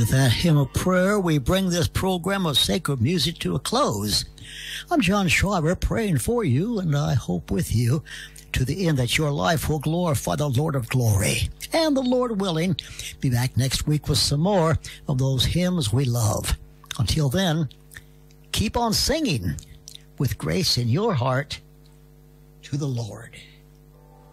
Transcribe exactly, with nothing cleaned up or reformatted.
With that hymn of prayer, we bring this program of sacred music to a close. I'm John Schreiber, praying for you, and I hope with you, to the end that your life will glorify the Lord of glory. And the Lord willing, be back next week with some more of those hymns we love. Until then, keep on singing with grace in your heart to the Lord.